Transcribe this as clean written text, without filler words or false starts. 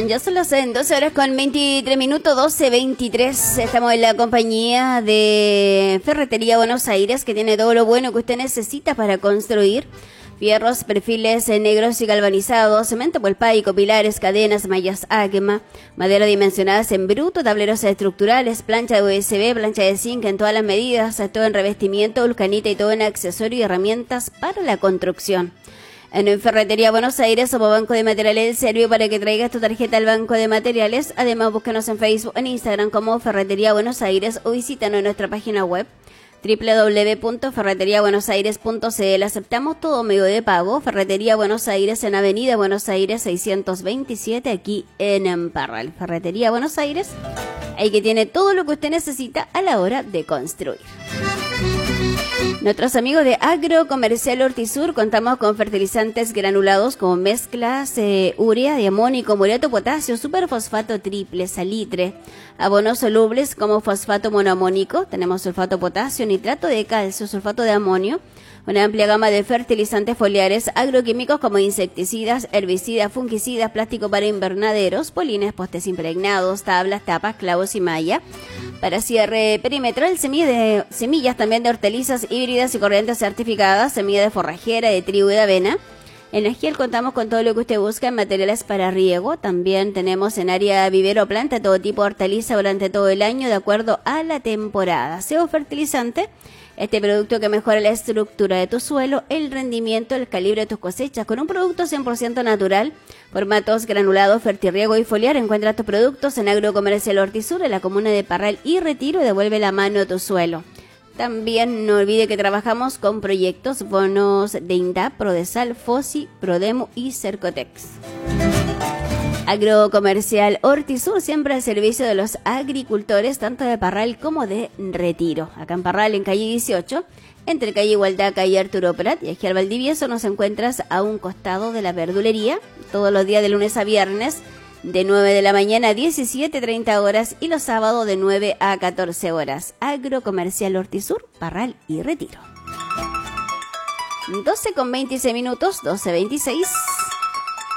Ya son las 12 horas con 23 minutos, 12:23. Estamos en la compañía de Ferretería Buenos Aires, que tiene todo lo bueno que usted necesita para construir. Fierros, perfiles negros y galvanizados, cemento polpaico, pilares, cadenas, mallas áquema, madera dimensionadas en bruto, tableros estructurales, plancha de USB, plancha de zinc en todas las medidas, todo en revestimiento, vulcanita y todo en accesorio y herramientas para la construcción. En Ferretería Buenos Aires somos Banco de Materiales del Servio para que traigas tu tarjeta al Banco de Materiales. Además, búscanos en Facebook, en Instagram como Ferretería Buenos Aires o visítanos en nuestra página web www.ferreteriabuenosaires.cl. Aceptamos todo medio de pago. Ferretería Buenos Aires en Avenida Buenos Aires 627 aquí en Parral. Ferretería Buenos Aires, ahí que tiene todo lo que usted necesita a la hora de construir. Nuestros amigos de Agrocomercial Hortisur, contamos con fertilizantes granulados como mezclas urea, diamónico, muriato, potasio, superfosfato triple, salitre, abonos solubles como fosfato monoamónico, tenemos sulfato potasio, nitrato de calcio, sulfato de amonio, una amplia gama de fertilizantes foliares, agroquímicos como insecticidas, herbicidas, fungicidas, plástico para invernaderos, polines, postes impregnados, tablas, tapas, clavos y malla. Para cierre perimetral, semillas también de hortalizas híbridas y corrientes certificadas, semilla de forrajera, de trigo y de avena. En Esquiel contamos con todo lo que usted busca en materiales para riego. También tenemos en área vivero planta todo tipo de hortaliza durante todo el año de acuerdo a la temporada. SEO Fertilizante, este producto que mejora la estructura de tu suelo, el rendimiento, el calibre de tus cosechas, con un producto 100% natural, formatos granulados, fertirriego y foliar. Encuentra tus productos en Agrocomercial Hortisur, en la comuna de Parral y Retiro, y devuelve la mano a tu suelo. También no olvide que trabajamos con proyectos, bonos de INDAP, Prodesal, FOSI, Prodemo y Cercotex. Agrocomercial Hortisur, siempre al servicio de los agricultores, tanto de Parral como de Retiro. Acá en Parral, en calle 18, entre calle Hualdaca y Arturo Prat, y aquí al Valdivieso nos encuentras a un costado de la verdulería, todos los días de lunes a viernes, de 9 de la mañana a 17:30 horas y los sábados de 9 a 14 horas. Agrocomercial Hortisur, Parral y Retiro. 12:26 minutos, 12:26.